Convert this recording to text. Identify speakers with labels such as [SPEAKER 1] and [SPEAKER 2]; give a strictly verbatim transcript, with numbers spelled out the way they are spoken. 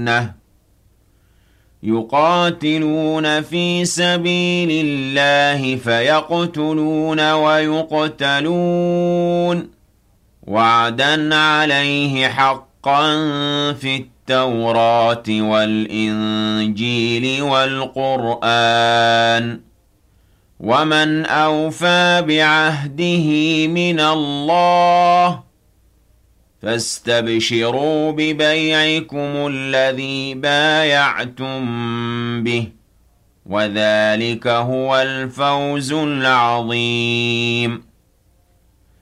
[SPEAKER 1] الْجَنَّةِ يُقَاتِلُونَ فِي سَبِيلِ اللَّهِ فَيَقْتُلُونَ وَيُقْتَلُونَ وَعْدًا عَلَيْهِ حَقًّا فِي التَّوْرَاةِ وَالْإِنجِيلِ وَالْقُرْآنِ وَمَنْ أَوْفَىٰ بِعَهْدِهِ مِنَ اللَّهِ فَاسْتَبْشِرُوا بِبَيْعِكُمُ الَّذِي بَايَعْتُم بِهِ وَذَٰلِكَ هُوَ الْفَوْزُ الْعَظِيمُ